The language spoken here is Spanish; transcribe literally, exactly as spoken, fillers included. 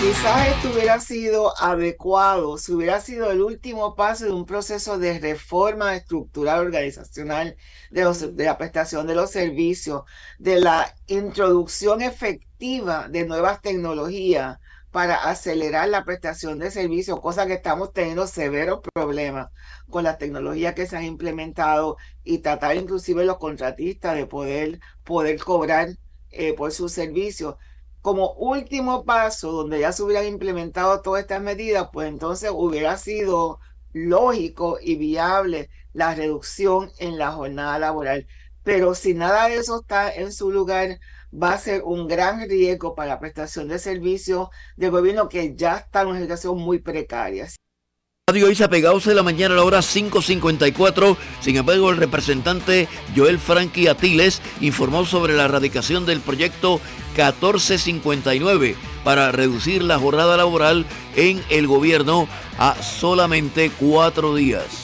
Quizás esto hubiera sido adecuado si hubiera sido el último paso de un proceso de reforma estructural organizacional de, los, de la prestación de los servicios, de la introducción efectiva de nuevas tecnologías para acelerar la prestación de servicios, cosa que estamos teniendo severos problemas con las tecnologías que se han implementado y tratar inclusive los contratistas de poder, poder cobrar eh, por sus servicios. Como último paso, donde ya se hubieran implementado todas estas medidas, pues entonces hubiera sido lógico y viable la reducción en la jornada laboral. Pero si nada de eso está en su lugar, va a ser un gran riesgo para la prestación de servicios del gobierno que ya está en una situación muy precaria. Radio Isa Pegados de la mañana a la hora cinco cincuenta y cuatro. Sin embargo, el representante Joel Frankie Atiles informó sobre la erradicación del proyecto catorce cincuenta y nueve para reducir la jornada laboral en el gobierno a solamente cuatro días.